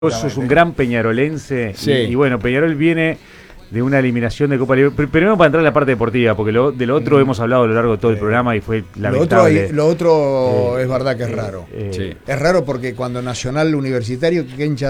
Vos sos un gran peñarolense, Sí. y bueno, Peñarol viene de una eliminación de Copa Libertadores. Primero para entrar en la parte deportiva, porque de lo otro hemos hablado a lo largo de todo el programa y fue lamentable. Lo otro es verdad que es raro. Sí. Es raro porque cuando Nacional Universitario, que hincha